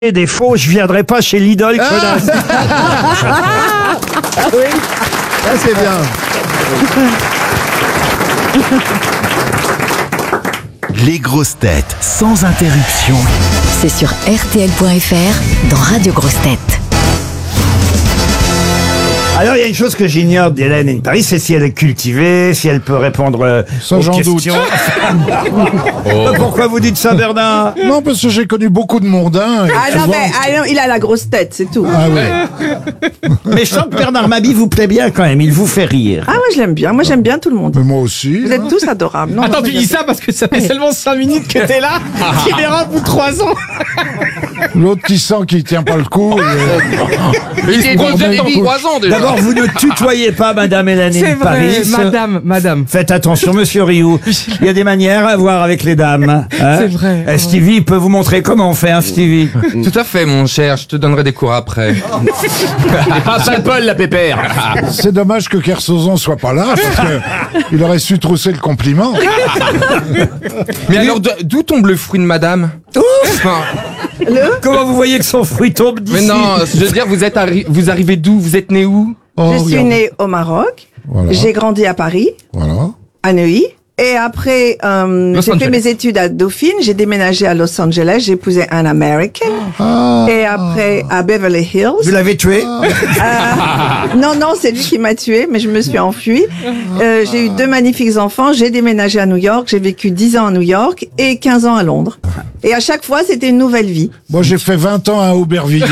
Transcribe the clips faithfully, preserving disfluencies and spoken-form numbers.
Et des faux, je viendrai pas chez l'idole connasse. Ah oui, ça c'est bien. Les grosses têtes sans interruption. C'est sur R T L point F R dans Radio Grosses Têtes. Alors, il y a une chose que j'ignore d'Hélène in Paris, c'est si elle est cultivée, si elle peut répondre euh, Ça, aux j'en doute. questions. Pourquoi vous dites ça, Bernard? Non, parce que j'ai connu beaucoup de mondains. et Ah non, souvent- mais ah non, il a la grosse tête, c'est tout. Ah oui, Mais je sens que Bernard Mabie vous plaît bien quand même, il vous fait rire. Ah, moi je l'aime bien, moi j'aime bien tout le monde. mais moi aussi. Vous êtes tous adorables. Non, Attends, non, tu mais dis ça parce que ça fait seulement cinq minutes que t'es là. Tu verras au bout de trois ans. L'autre qui sent qu'il tient pas le coup. et- Il est prend déjà beaucoup. depuis trois ans déjà. D'abord, vous ne tutoyez pas Madame Hélène C'est in vrai, Paris. madame, madame. Faites attention, monsieur Rioux. Il y a des manières à voir avec les dames. hein. C'est vrai. Eh, Stevie peut vous montrer comment on fait, hein, Stevie. Tout à fait, mon cher. Je te donnerai des cours après. Ah, sale Paul, la pépère. C'est dommage que Kersozon soit pas là, parce que il aurait su trousser le compliment. Mais alors, d- d'où tombe le fruit de madame Enfin, Comment vous voyez que son fruit tombe d'ici? Mais non, je veux dire, vous êtes arri- vous arrivez d'où? Vous êtes né où? Oh, Je suis regarde. née au Maroc, Voilà. j'ai grandi à Paris, Voilà. à Neuilly. Et après, euh, Los j'ai fait Angeles. mes études à Dauphine, j'ai déménagé à Los Angeles, j'ai épousé un American. Ah, Et après, à Beverly Hills. Vous l'avez tué? Euh, non, non, c'est lui qui m'a tué, mais je me suis enfuie. Euh, j'ai eu deux magnifiques enfants, j'ai déménagé à New York, j'ai vécu dix ans à New York et quinze ans à Londres. Et à chaque fois, c'était une nouvelle vie. moi j'ai fait vingt ans à Aubervilliers,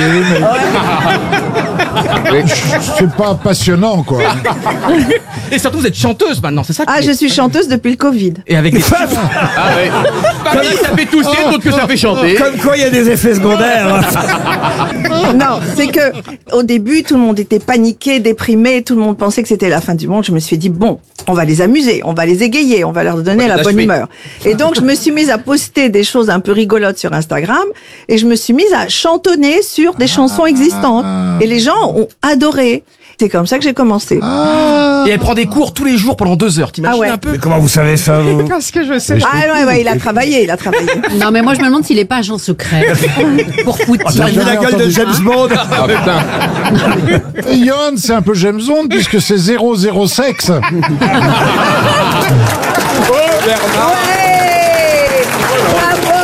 mais c'est pas passionnant, quoi. Et surtout, vous êtes chanteuse maintenant, c'est ça qui Ah, est- je suis chanteuse depuis le Covid. Et avec des... Ah ouais. Parmi ça fait tousser, d'autres que ça fait chanter. Comme quoi, il y a des effets secondaires. Non, c'est que au début, tout le monde était paniqué, déprimé, tout le monde pensait que c'était la fin du monde. Je me suis dit, bon, on va les amuser, on va les égayer, on va leur donner la bonne humeur. Et donc, je me suis mise à poster des choses un peu rigolotes sur Instagram et je me suis mise à chantonner sur des chansons existantes. Et les gens ont adoré. C'est comme ça que j'ai commencé. Et elle prend des cours tous les jours pendant deux heures, t'imagines Ah ouais. un peu? Mais comment vous savez ça, vous? Parce que je sais. Ah ouais, ouais, il a travaillé, il a travaillé. Non, mais moi, je me demande s'il est pas agent secret. Pour Poutine. T'as vu la gueule de James Bond? Ah putain. Et Johan, c'est un peu James Bond, puisque c'est zéro zéro sexe. Ouais, bravo.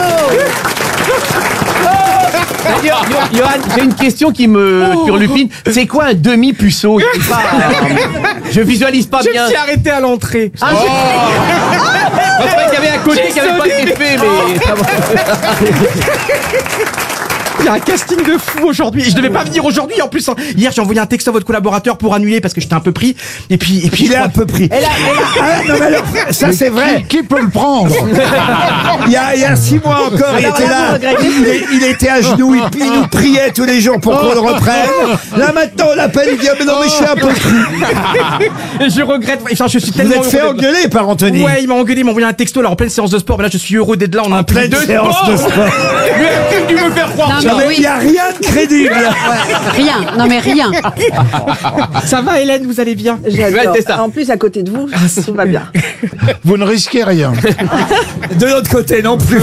D'ailleurs, Yo- Johan, j'ai une question qui me turlupine. C'est quoi un demi-puceau? Je sais pas, euh, Je visualise pas bien. Je me suis arrêté à l'entrée. Ah, oh. Je croyais qu'il y avait un côté qui avait pas été fait, mais ça va. Il y a un casting de fou aujourd'hui. Et je devais pas venir aujourd'hui en plus. hein. Hier, j'ai envoyé un texte à votre collaborateur pour annuler parce que j'étais un peu pris. Et puis, et puis. Il je est crois- un peu pris. Ah, non, mais alors, ça c'est vrai. Qui peut le prendre? Il y a, il y a six mois encore, il Alors était là, là. vous regrettez Il, est- il était à genoux, il, il nous priait tous les jours pour qu'on le reprenne. Là maintenant, on l'appelle, il dit ah, mais non, mais je suis un peu pris. Et je regrette. Enfin, je suis Vous tellement êtes fait heureux d'être là. engueuler par Anthony. Ouais, il m'a engueulé, il m'a envoyé un texto là en pleine séance de sport. Mais là, je suis heureux d'être là. On a un Pleine de séance sport. de sport. Mais qu'est-ce que tu veux faire croire? Non, Non, mais oui. il n'y a rien de crédible. Rien. Non, mais rien. Ça va, Hélène, vous allez bien? J'adore. Ouais, c'est ça. En plus, à côté de vous, tout va bien. Vous ne risquez rien. De l'autre côté non plus.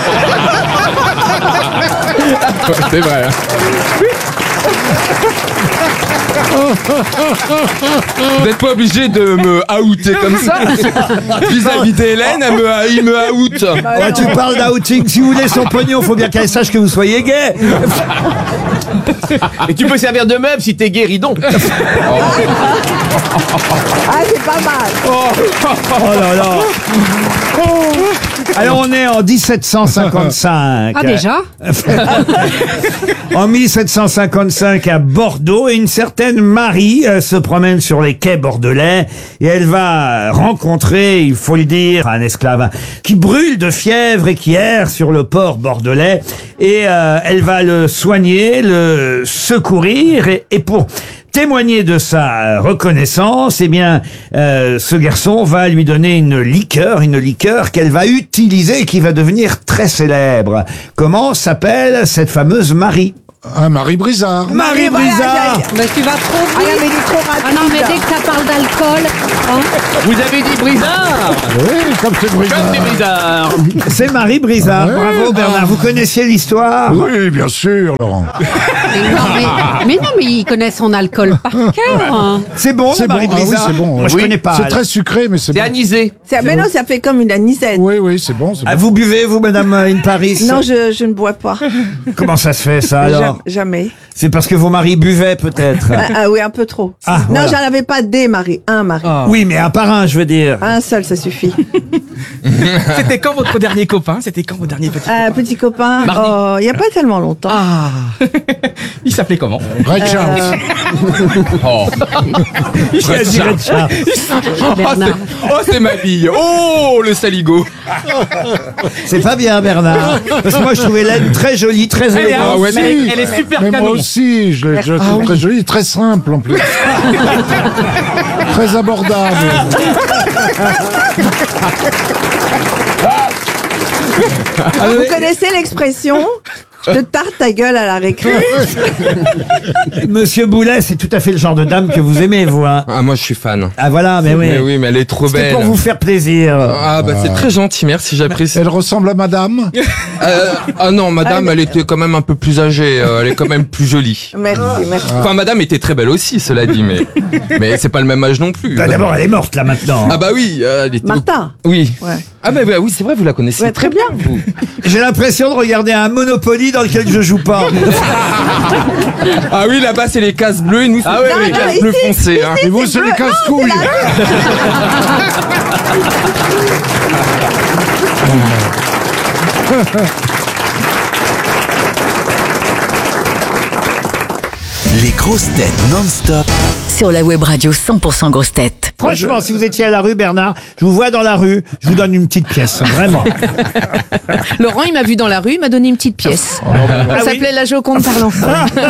C'est vrai. hein. Vous n'êtes pas obligé de me outer comme ça. Vis-à-vis d'Hélène, elle me, il me out. Ouais, tu parles d'outing. Si vous voulez son pognon, faut bien qu'elle sache que vous soyez gay. Et tu peux servir de meuble si t'es guéridon. Ah, c'est pas mal. Oh là là. Alors on est en dix-sept cent cinquante-cinq. Ah, déjà? En mille sept cent cinquante-cinq à Bordeaux, et une certaine Marie euh, se promène sur les quais bordelais et elle va rencontrer, il faut le dire, un esclave qui brûle de fièvre et qui erre sur le port bordelais, et euh, elle va le soigner, le secourir, et, et pour témoigner de sa reconnaissance, eh bien, euh, ce garçon va lui donner une liqueur, une liqueur qu'elle va utiliser et qui va devenir très célèbre. Comment s'appelle cette fameuse Marie? Un Marie Brizard. Marie voilà, Brizard. j'allais- Mais tu vas trop Ah non, vite. mais il est trop rapide. Ah non, mais dès que ça parle d'alcool, hein, Vous avez dit Brizard. Oui, comme c'est Comme Brizard. des Brizards. C'est Marie Brizard. Ouais. Bravo Bernard. Vous connaissiez l'histoire? Oui, bien sûr, Laurent. mais non, mais, mais non, mais il connaît son alcool par cœur. hein. C'est bon, C'est la bon, Marie ah oui, Brizard? c'est bon. Moi, je Oui, connais pas. C'est très sucré, mais c'est C'est bon. anisé. C'est- Mais non, ça fait comme une anisette. Oui, oui, c'est bon, c'est Ah, bon. vous buvez, vous, Madame In Paris? Non, je, je ne bois pas. Comment ça se fait, ça, alors? Jam- Jamais. C'est parce que vos maris buvaient, peut-être. Ah, ah oui, un peu trop. Ah, non, voilà. j'en avais pas des maris, un mari. Oui, mais un par un, je veux dire. Un seul, ça suffit. C'était quand votre dernier copain? C'était quand votre dernier petit Un petit copain, Mardi. oh, il n'y a pas tellement longtemps. Ah Il s'appelait comment? Ray Charles. Oh. Il a dit Red Charles. Oh, Bernard. c'est- oh, c'est ma bille. Oh, le saligo. C'est pas bien, Bernard. Parce que moi, je trouvais l'aine très jolie, très Elle est, élégante. Ah ouais, mais si. elle est super Mais moi canon. aussi, je l'ai je l'ai trouve très joli, très simple en plus. Très abordable. Vous connaissez l'expression « je te tarte ta gueule à la récré » Monsieur Boulet, c'est tout à fait le genre de dame que vous aimez, vous. Hein. Ah, moi, je suis fan. Ah voilà, mais oui. Mais oui, mais elle est trop C'était belle. pour vous faire plaisir. Ah, bah, c'est très gentil, merci, j'apprécie. Elle ressemble à madame. Euh, ah non, madame, elle était quand même un peu plus âgée. euh, elle est quand même plus jolie. Merci, merci. Enfin, madame était très belle aussi, cela dit, mais, mais c'est pas le même âge non plus. Bah, D'abord, elle est morte, là, maintenant. Ah bah oui, euh, elle était... Martha. Oui. Ouais. Ah bah, bah oui, c'est vrai, vous la connaissez. Ouais, très bien. vous. J'ai l'impression de regarder un Monopoly dans lequel je joue pas. Ah oui, là-bas, c'est les cases bleues et nous, c'est Ah ouais, Non, les non, cases ici, bleues foncées. Hein. Et vous, c'est les casse-couilles. Les grosses têtes non-stop Sur la web radio cent pour cent grosses têtes. Franchement, si vous étiez à la rue, Bernard, je vous vois dans la rue, je vous donne une petite pièce, vraiment. Laurent, il m'a vu dans la rue, il m'a donné une petite pièce. Ah Ça oui s'appelait La Joconde par l'enfant.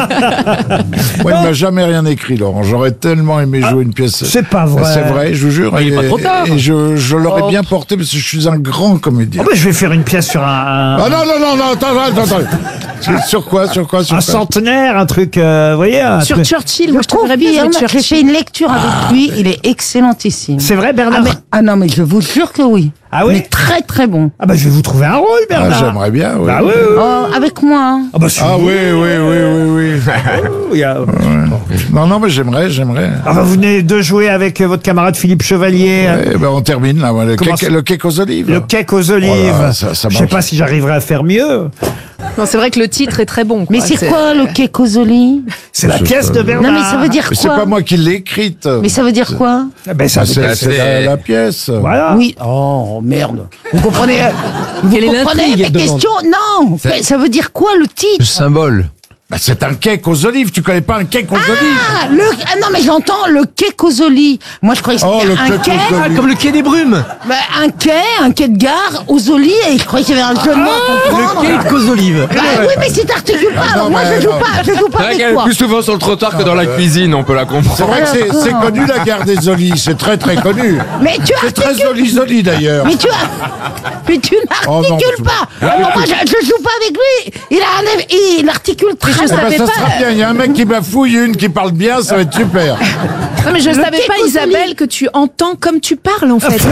Moi, il m'a jamais rien écrit, Laurent. J'aurais tellement aimé jouer une pièce. C'est pas vrai. C'est vrai, je vous jure. il est et pas trop tard. et je, je l'aurais bien porté parce que je suis un grand comédien. Oh, bah, je vais faire une pièce sur un, Ah non, non, non, non, attends, attends, attends. Sur- Sur quoi, sur quoi, sur un quoi centenaire, un truc, euh, vous voyez un Sur truc- Churchill, moi je trouverais bien Confirme, sur j'ai fait Churchill. une lecture avec lui, il est excellentissime. C'est vrai, Bernard? Ah, mais, ah non, mais je vous jure que oui. Ah oui? Mais très très bon. Ah bah, je vais vous trouver un rôle, Ah, Bernard. j'aimerais bien, oui. Bah oui, oui, oui. Oh, avec moi. hein. Ah bah, si Ah vous- oui, oui, oui, oui, oui. il y a- Non, non, mais j'aimerais, j'aimerais. Ah bah, vous venez de jouer avec euh, votre camarade Philippe Chevalier. euh, Eh ben, on termine là, le, Comment cake, ça- le cake aux olives. Le cake aux olives. Voilà, ça- ça je sais marche. pas si j'arriverai à faire mieux. Non, c'est vrai que le titre est très bon. Mais quoi. c'est quoi le Kekosoli? C'est la C'est pièce ça. de Bernard. Non, mais ça veut dire Mais c'est quoi? pas moi qui l'ai écrite. Mais ça veut dire quoi? Ah ben, ça, Ah, c'est c'est la, la pièce. voilà. Oui. Oh, merde. Vous comprenez? Vous Quelle est comprenez l'intrigue mes devant- questions? Non. Mais ça veut dire quoi le titre? Symbole. Bah, c'est un cake aux olives. Tu connais pas un cake aux olives? Ah, le, ah non, mais j'entends le Kekosoli. Moi, je croyais que Oh, c'était le un cake quai. aux olives. Ah, comme le quai des brumes. Bah, un quai, un quai de gare aux olives, et je croyais qu'il y avait un jeu de mots à comprendre. Le quai aux olives. Bah oui, mais si t'articules pas, alors non, moi mais je joue non. pas, je joue pas C'est vrai avec qu'elle est toi. plus souvent sur le trottoir que dans la cuisine, on peut la C'est comprendre. vrai que c'est d'accord. c'est connu la gare des olives. C'est très très connu. Mais tu C'est très articules, joli joli d'ailleurs. mais tu as, mais tu Oh, non, n'articules je- pas. Alors moi je, je joue pas avec lui. Il a un, il articule très je Eh ben, savais ça pas. sera bien. Il y a un mec qui bafouille, une qui parle bien, ça va être super. Non, mais je Le savais pas, Kekosoli. Isabelle, que tu entends comme tu parles en fait.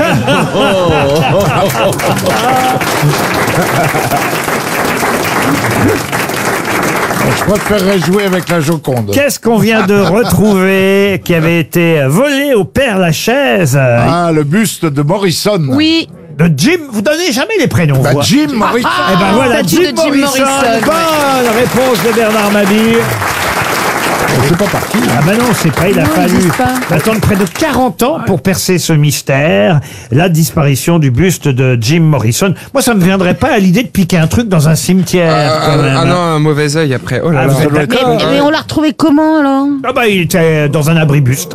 Je préférerais jouer avec la Joconde. Qu'est-ce qu'on vient de retrouver qui avait été volé au Père Lachaise euh, Ah, le buste de Morrison. Oui, de Jim? Vous donnez jamais les prénoms, Bah, vous. Jim Morrison. Eh ben voilà, statue Jim, de Jim Morrison. Morrison, Bonne réponse de Bernard Mabille. C'est pas parti. Ah bah non, c'est pas, il a Non, ils fallu disent pas. attendre près de quarante ans pour percer ce mystère, la disparition du buste de Jim Morrison. Moi, ça me viendrait pas à l'idée de piquer un truc dans un cimetière, Ah, quand ah, même. ah non, un mauvais œil après. Oh là Ah, là. vous êtes Mais, d'accord? mais on l'a retrouvé comment alors? Ah bah, il était dans un abribuste.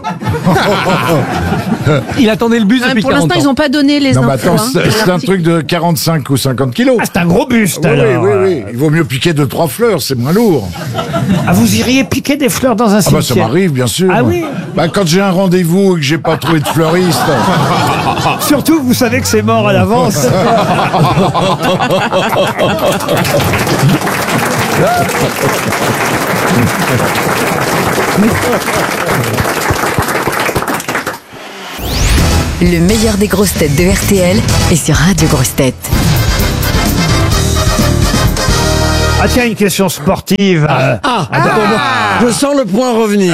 Il attendait le bus hein, depuis pour quarante l'instant, ans. ils n'ont pas donné les Non, mais infos. attends, hein. c'est c'est un truc de quarante-cinq ou cinquante kilos. Ah, c'est un gros buste, Oui, oui, alors. oui, oui. Il vaut mieux piquer deux, trois fleurs, c'est moins lourd. Ah, vous iriez piquer des fleurs dans un Ah bah ça cimetière? m'arrive, bien sûr. Ah oui? Bah quand j'ai un rendez-vous et que j'ai pas trouvé de fleuriste. Surtout que vous savez que c'est mort à l'avance. Le meilleur des grosses têtes de R T L est sur Radio Grosses Têtes. Ah tiens, une question sportive. Ah, ah, ah, je sens le point revenir.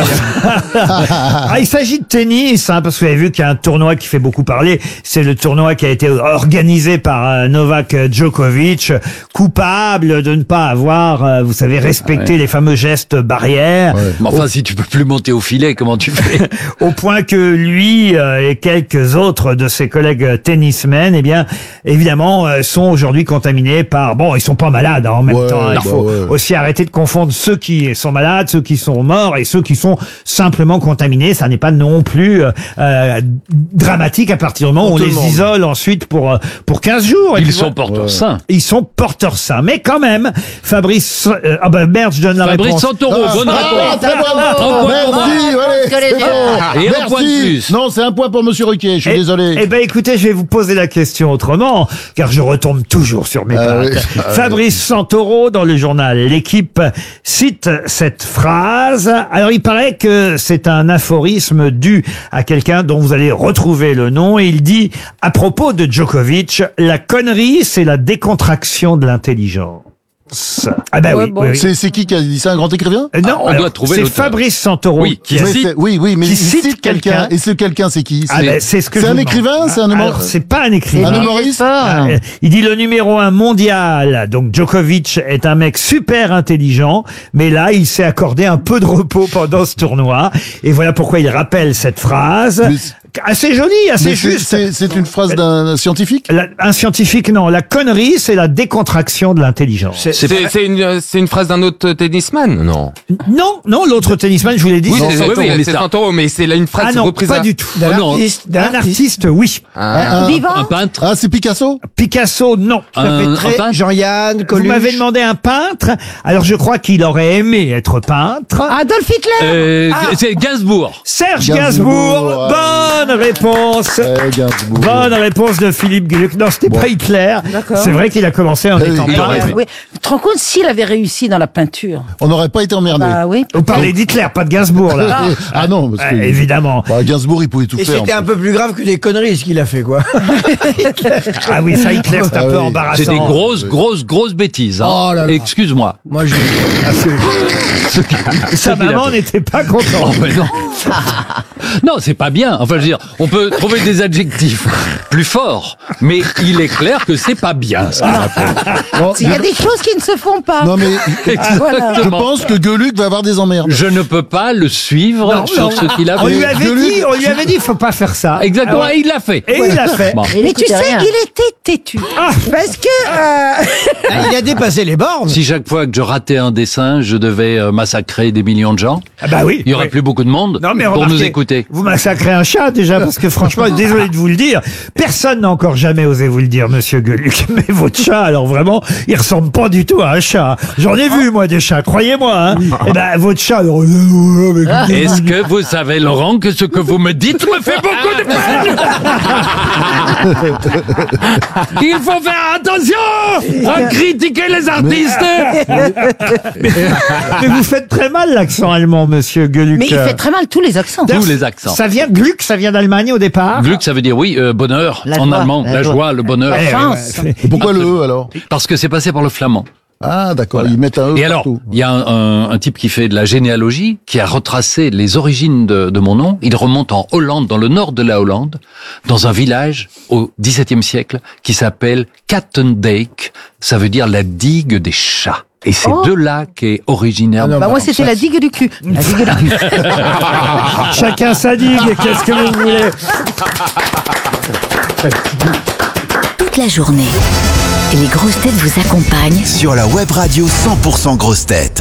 Ah, il s'agit de tennis, hein, parce que vous avez vu qu'il y a un tournoi qui fait beaucoup parler. C'est le tournoi qui a été organisé par euh, Novak Djokovic, coupable de ne pas avoir, euh, vous savez, respecté Ouais. les fameux gestes barrières. Ouais. Mais enfin, si tu peux plus monter au filet, comment tu fais? Au point que lui euh, et quelques autres de ses collègues tennismen, eh bien, évidemment, euh, sont aujourd'hui contaminés par... Bon, ils sont pas malades hein, en même Ouais, temps. hein. Il bah faut ouais. aussi arrêter de confondre ceux qui sont malades, ceux qui sont morts et ceux qui sont simplement contaminés. Ça n'est pas non plus euh, euh, dramatique à partir du moment où on Pour tout les le monde. isole ensuite pour euh, pour quinze jours. Et Ils tu sont vois, porteurs sains. Ils sont porteurs sains. Mais quand même, Fabrice... euh, ah ben merde, je donne la Fabrice réponse. Santoro, bonne Ah, réponse. très bon. Un point pour moi. Merci, allez, que les c'est bon. Et un Merci. point de plus. Non, c'est un point pour Monsieur Ruquier, je suis Eh- désolé. Eh ben, écoutez, je vais vous poser la question autrement, car je retombe toujours sur mes Ah pattes. oui. Ah Fabrice Santoro, dans le journal L'équipe, cite cette phrase. Alors, il paraît que c'est un aphorisme dû à quelqu'un dont vous allez retrouver le nom. Et il dit, à propos de Djokovic, la connerie, c'est la décontraction de l'intelligence. Ah ben Ouais, oui, bon. oui, oui. C'est c'est qui qui a dit ça, un grand écrivain? Euh, Non, on alors, doit trouver c'est l'auteur. Fabrice Santoro Oui, qui qui a Oui, cite- c'est- oui, oui, mais qui il cite cite quelqu'un. quelqu'un. Et ce quelqu'un, c'est qui? Ah ben, c'est ce que C'est je un vous écrivain, demande. c'est un Alors, humoriste. c'est pas un écrivain. Un humoriste? Ah, euh, il dit le numéro un mondial. Donc Djokovic est un mec super intelligent, mais là il s'est accordé un peu de repos pendant ce tournoi. Et voilà pourquoi il rappelle cette phrase. Mais c'est- Assez jolie, assez Mais c'est- juste. c'est c'est une phrase d'un scientifique? La- un scientifique, non. La connerie, c'est la décontraction de l'intelligence. C'est c'est une, c'est une phrase d'un autre tennisman? Non. Non, non, l'autre tennisman, je vous l'ai dit. Oui, c'est c'est Santoro. oui, oui, c'est Santoro, mais c'est là une phrase Ah non, reprise. pas à- du tout. D'un Oh non. artiste, d'un Un artiste, oui. Ah. Un- Vivant. Un peintre, Ah, c'est Picasso? Picasso, non. Ça fait un, un très peintre. Jean-Yann, Vous Coluche. m'avez demandé un peintre. Alors je crois qu'il aurait aimé être peintre. Adolf Hitler. Euh, C'est Gainsbourg. Serge Gainsbourg, Gainsbourg, ouais. bonne réponse. Eh, Gainsbourg. Bonne réponse de Philippe Gluck. Non, c'était pas Hitler. D'accord. C'est vrai qu'il a commencé en Eh, étant il peintre. aurait- Oui. Tu te rends compte s'il avait réussi dans la peinture? On n'aurait pas été emmerdé. Bah oui. Vous parlez d'Hitler, pas de Gainsbourg, là. Ah non, parce que... Euh, évidemment. Bah, Gainsbourg, il pouvait tout Et faire. c'était en un plus. peu plus grave que des conneries, ce qu'il a fait, quoi. Ah oui, ça, Hitler, c'est un Ah peu oui. embarrassant. C'est des grosses, grosses, grosses bêtises. Hein. Oh là là. Excuse-moi. Moi, je... Sa maman n'était pas Oh, contente. mais non. Non, c'est pas bien. Enfin, je veux dire, on peut trouver des adjectifs plus forts, mais il est clair que c'est pas bien. Ce qu'il a fait. Bon, Il y a des choses qui ne se font pas. Non, mais Voilà. je pense que Gueuluc va avoir des emmerdes. Je ne peux pas le suivre Non, sur non. ce qu'il a On lui fait. avait Gueuluc. dit, on lui avait dit, faut pas faire ça. Exactement, Ah ouais. et il l'a fait. Et il l'a fait. Bon. Mais tu écoutait sais, rien. il était têtu. Parce que... euh, Ah, il a dépassé les bornes. Si chaque fois que je ratais un dessin, je devais euh, massacrer des millions de gens, Ah bah oui. il y aurait oui. plus beaucoup de monde Non, mais pour remarquez, nous écouter. Vous massacrez un chat déjà parce que franchement, désolé de vous le dire, personne n'a encore jamais osé vous le dire, Monsieur Gueluc. Mais votre chat, alors vraiment, il ressemble pas du tout à un chat. J'en ai vu moi des chats, croyez-moi. Hein. Et ben votre chat. alors, euh, euh, euh, Est-ce que vous savez, Laurent, que ce que vous me dites me fait beaucoup de peine? Il faut faire attention à critiquer les artistes. Mais vous faites très mal l'accent allemand, Monsieur Gueluc. Mais il fait très mal tous les accents. Tous les accents. Ça vient Gluck, ça vient d'Allemagne au départ. Gluck, ça veut dire oui, euh, bonheur La en joie, allemand, la la joie. joie, le bonheur. Eh, Chance. ouais, ouais. Et pourquoi le E alors? Parce que c'est passé par le flamand. Ah d'accord, ils mettent un E Et alors, partout. il y a un, un- un type qui fait de la généalogie, qui a retracé les origines de, de mon nom. Il remonte en Hollande, dans le nord de la Hollande, dans un village au dix-septième siècle qui s'appelle Katendijk. Ça veut dire la digue des chats. Et c'est Oh. de là qu'est originaire. Ah non, Bah moi c'était la digue du cul. La digue du cul. Chacun sa digue, qu'est-ce que vous voulez? Toute la journée, les grosses têtes vous accompagnent Sur la web radio cent pour cent grosses têtes.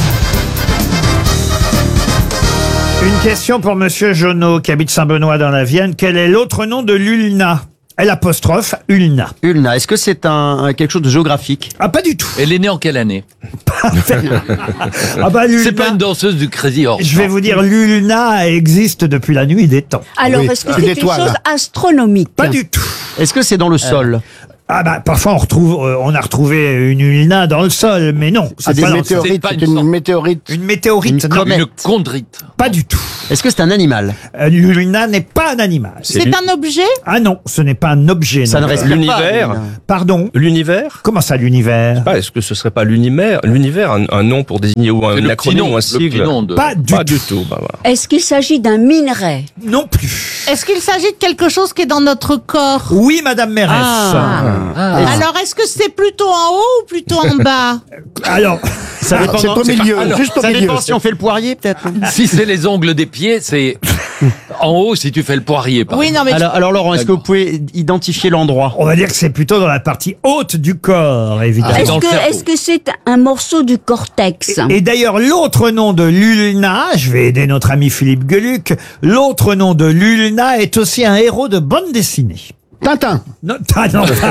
Une question pour Monsieur Jonot, qui habite Saint-Benoît dans la Vienne. Quel est l'autre nom de l'ulna? L apostrophe ulna. Ulna, est-ce que c'est un, un- quelque chose de géographique? Ah, pas du tout. Elle est née en quelle année? Ah bah l'ulna. C'est pas une danseuse du Crazy Horse. Je vais vous dire, l'ulna existe depuis la nuit des temps. Alors, Oui, est-ce que une c'est une étoile. chose astronomique? Pas du tout. Est-ce que c'est dans le sol? Ah bah parfois on retrouve, euh, on a retrouvé une ulna dans le sol, mais non. Ah, des pas dans le météorites, sol. c'est une météorite. Une météorite, Une non. comète. Une chondrite. Pas du tout. Est-ce que c'est un animal? Euh, L'ulna n'est pas un animal. C'est un objet? Ah non, ce n'est pas un objet. Ça non. ne respire L'univers. pas. Pardon. L'univers. Comment ça, l'univers? Pas, est-ce que ce serait pas l'univers, l'univers, un, un nom pour désigner ou un C'est le acronyme petit nom, ou un le sigle? petit nom de- Pas du Pas tout. du tout. Bah, voilà. Est-ce qu'il s'agit d'un minerai? Non plus. Est-ce qu'il s'agit de quelque chose qui est dans notre corps? Oui, Madame Mérès. Ah. Alors, est-ce que c'est plutôt en haut ou plutôt en bas? Alors, Ça dépend, c'est au milieu, Alors, juste au ça milieu. dépend si on fait le poirier, peut-être. Si c'est les ongles des pieds, c'est en haut si tu fais le poirier. Par Oui, non, mais Alors, alors Laurent, est-ce que vous pouvez identifier l'endroit? on va dire que c'est plutôt dans la partie haute du corps, évidemment. Ah, Est-ce dans le que cerveau. est-ce que c'est un morceau du cortex? Et d'ailleurs, l'autre nom de l'ulna, je vais aider notre ami Philippe Gueluc, l'autre nom de l'ulna est aussi un héros de bande dessinée. Tintin. Non, ah, non, pas.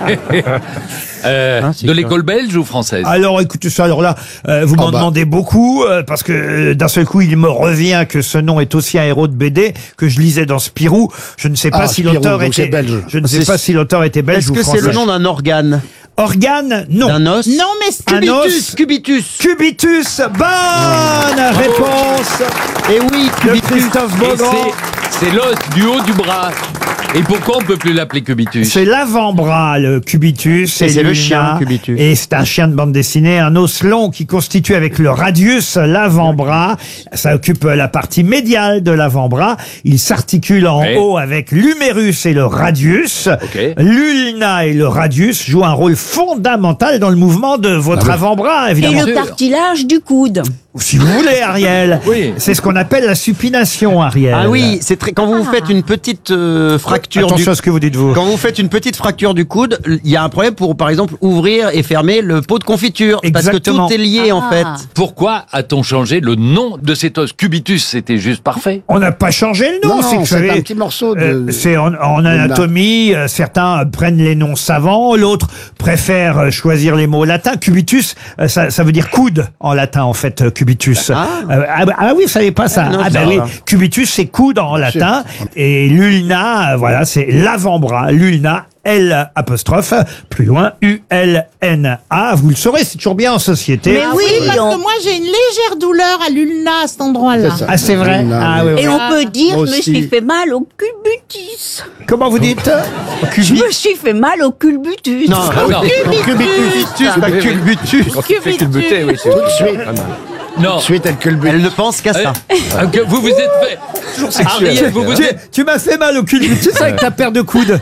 Euh, Hein, c'est de quoi l'école belge ou française? Alors écoutez ça, alors là, euh, vous m'en bah. demandez beaucoup, euh, parce que euh, d'un seul coup, il me revient que ce nom est aussi un héros de B D que je lisais dans Spirou. Je ne sais pas Ah, si Spirou, l'auteur donc était c'est belge. Je ne sais C'est- pas si l'auteur était belge Est-ce ou que français. c'est le nom d'un organe? Organe, non. D'un os? non, mais Un os. Cubitus. Cubitus, bonne réponse Eh oui, de Cubitus. Christophe Et Beaugrand. c'est- c'est l'os du haut du bras. Et pourquoi on peut plus l'appeler cubitus? C'est l'avant-bras, le cubitus. Et c'est le l'ulna. chien, Cubitus. Et c'est un chien de bande dessinée, un os long qui constitue avec le radius l'avant-bras. Ça occupe la partie médiale de l'avant-bras. Il s'articule en Ouais. haut avec l'humérus et le radius. Ok. L'ulna et le radius jouent un rôle fondamental dans le mouvement de votre avant-bras, Et évidemment. le cartilage du coude? Si vous voulez, Ariel. Oui. C'est ce qu'on appelle la supination, Ariel. Ah oui, c'est très. Quand vous vous faites une petite euh, fracture Attention du. à ce que vous dites, vous. Quand vous faites une petite fracture du coude, il y a un problème pour, par exemple, ouvrir et fermer le pot de confiture. Exactement. Parce que tout est lié, en Ah. fait. Pourquoi a-t-on changé le nom de cet os? Cubitus, c'était juste parfait. On n'a pas changé le nom. Non, c'est que, non, vous c'est savez, un petit morceau de... Euh, c'est en, en anatomie, euh, certains euh, prennent les noms savants, l'autre préfère euh, choisir les mots latins. Cubitus, euh, ça, ça veut dire coude en latin en fait, euh, cubitus. Ah. Euh, ah, bah- ah oui, vous savez pas ça. Ah non, ah je bah savais oui, pas. cubitus c'est coude en latin et l'ulna, euh, voilà, c'est l'avant-bras. L'ulna. L apostrophe, plus loin, U L N A. Vous le saurez, c'est toujours bien en société. Mais oui, parce que moi j'ai une légère douleur à l'ulna à cet endroit-là. C'est ça. Ah, c'est vrai? L'ulna, Ah, oui. oui, Et oui. on peut dire, Moi je me aussi. suis fait mal au culbutus. Comment vous dites? Je me suis fait mal au culbutus. Non, Ah, non. Cubitus, pas culbutus. Quand tu fais culbuter, oui, c'est Tout de suite. Non. Suite, elle culbute. Elle ne pense qu'à ça. Euh, que vous vous êtes fait. Toujours Ariel, vous vous Tu, êtes. tu m'as fait mal au culbutus avec ta paire de coudes.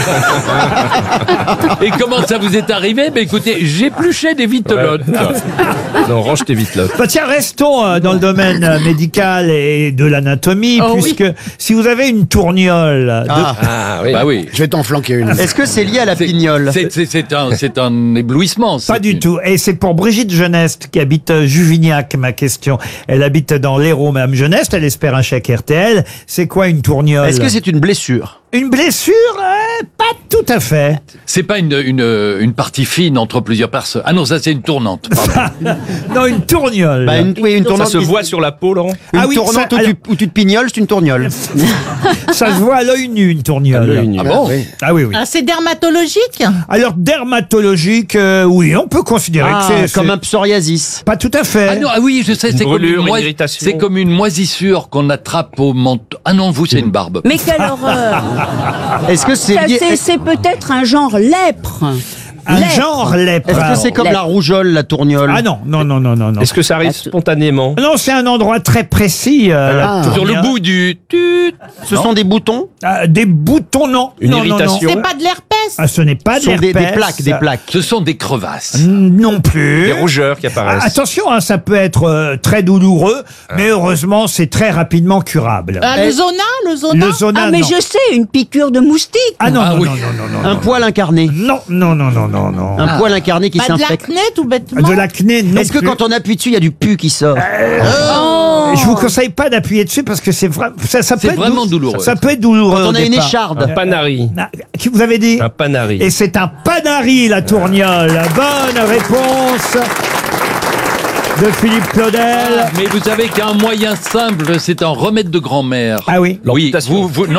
Et comment ça vous est arrivé? Ben écoutez, j'épluchais des vitelottes. Non, range tes vite là. Bah tiens, restons euh, dans le domaine euh, médical et de l'anatomie, Oh, puisque si vous avez une tourniole, de- Ah. Ah oui. Bah oui. Je vais t'en flanquer une. Est-ce que c'est lié à la C'est- pignole? C'est c'est- c'est un, c'est un éblouissement. pas c'est du une- tout. Et c'est pour Brigitte Geneste qui habite euh, Juvignac, ma question. Elle habite dans l'Hérault, Madame Geneste, elle espère un chèque R T L. C'est quoi une tourniole? Est-ce que c'est une blessure? Une blessure? Euh, pas tout à fait. C'est pas une, une, une partie fine entre plusieurs personnes. Ah non, ça c'est une tournante. Pardon. Non, une tourniole. Bah, une, oui, une Ça tournante se qui- voit sur la peau, Laurent? Une Ah oui, tournante ça- où, tu, où tu te pignoles, c'est une tourniole. Ça se voit à l'œil nu, une tourniole. À l'œil nu. Ah bon? Oui. Ah oui, oui. Ah, c'est dermatologique? Alors, dermatologique, euh, oui, on peut considérer Ah, que c'est... comme c'est- un psoriasis. Pas tout à fait. Ah non, ah oui, je sais, Une c'est comme, brûlure, une une moi- irritation. c'est comme une moisissure qu'on attrape au menton. Ah non, vous, c'est une barbe. Mais quelle horreur. Est-ce que c'est Ça, lié? c'est- C'est peut-être un genre lèpre. Un Lèpre. genre lèpre. Est-ce que c'est comme la rougeole, la tourniole? Ah non, non, non, non, non, non. Est-ce que ça arrive spontanément? Non, c'est un endroit très précis. euh, la Ah. Sur le tourniole. bout du... tut. Ce sont des boutons? Ah, des boutons, non. Une non, non, non. irritation? C'est pas de l'herpès? Ah, ce n'est pas Ce de sont des, des l'herpès. plaques, des plaques. Ce sont des crevasses. Non plus. Des rougeurs qui Ah, apparaissent. attention, hein, ça peut être euh, très douloureux, mais heureusement, c'est très rapidement curable. Ah, le zona? Le zona? Le zona, Ah, mais non. je sais, une piqûre de moustique. Ah non, Ah non, oui. non, non, non, non, Un non. poil incarné. Non, non, non, non, non, non. Un poil incarné qui Bah, de s'infecte. l'acné, tout bêtement. De l'acné, non Est-ce que plus. quand on appuie dessus, il y a du pu qui sort? Oh. Je vous conseille pas d'appuyer dessus parce que c'est vra- ça, ça peut C'est être vraiment dou- douloureux. Ça peut être douloureux. Quand on au a une départ. écharde. Un panari. Ah, qui vous avez dit Un panari. Et c'est un panari, la tourniole. Bonne réponse de Philippe Claudel. Mais vous savez qu'un moyen simple, c'est un remède de grand-mère. Ah oui. Oui, L'amputation. vous, vous, non.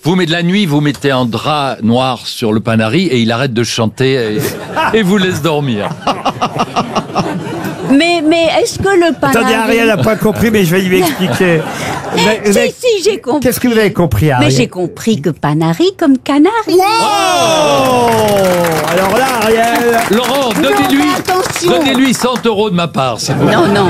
vous mettez la nuit, vous mettez un drap noir sur le panari et il arrête de chanter et, et vous laisse dormir. Mais, mais est-ce que le panari... Attendez, Ariel n'a pas compris, mais je vais lui expliquer. Vous avez- vous Si, avez- si, j'ai compris. Qu'est-ce que vous avez compris, Ariel? Mais j'ai compris que panari comme canari. Oh alors là, Ariel... Laurent, Non, donnez-lui mais attention. donnez-lui cent euros de ma part, s'il vous plaît. Non, non.